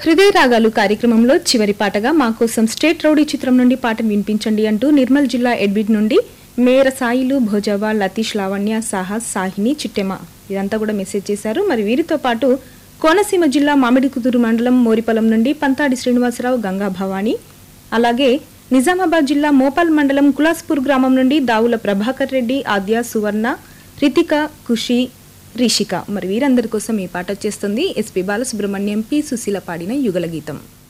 హృదయ రాగాలు కార్యక్రమంలో చివరి పాటగా మా కోసం స్టేట్ రౌడీ చిత్రం నుండి పాటను వినిపించండి అంటూ నిర్మల్ జిల్లా ఎడ్బిడ్ నుండి మేర సాయిలు భోజావా లతీష్ లావణ్య సాహస్ సాహిని చిట్టెమ ఇదంతా కూడా మెసేజ్ చేశారు. మరి వీరితో పాటు కోనసీమ జిల్లా మామిడికుదురు మండలం మోరిపలం నుండి పంతాడి శ్రీనివాసరావు గంగా భవాని, అలాగే నిజామాబాద్ జిల్లా మోపాల్ మండలం కులాస్పూర్ గ్రామం నుండి దావుల ప్రభాకర్ రెడ్డి, ఆద్య, సువర్ణ, రితిక, ఖుషి, రిషిక. మరి వీరందరి కోసం ఈ పాట వచ్చేస్తుంది. ఎస్పి బాలసుబ్రహ్మణ్యం, పి సుశీల పాడిన యుగల గీతం.